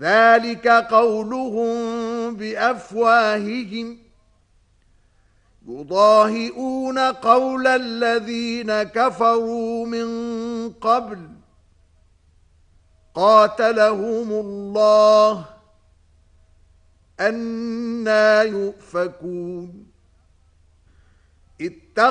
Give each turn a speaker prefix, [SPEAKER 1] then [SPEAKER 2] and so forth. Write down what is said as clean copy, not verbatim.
[SPEAKER 1] ذلك قولهم بأفواههم يضاهئون قول الذين كفروا من قبل قاتلهم الله أنى يؤفكون